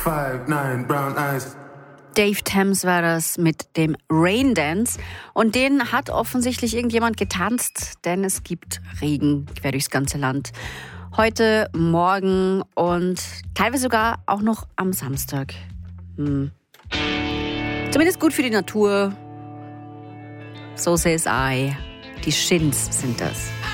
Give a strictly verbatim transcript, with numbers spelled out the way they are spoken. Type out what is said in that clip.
five, nine, brown eyes. Dave Thames war das mit dem Rain Dance. Und den hat offensichtlich irgendjemand getanzt, denn es gibt Regen quer durchs ganze Land. Heute, morgen und teilweise sogar auch noch am Samstag. Hm. Zumindest gut für die Natur. So says I. Die Shins sind das.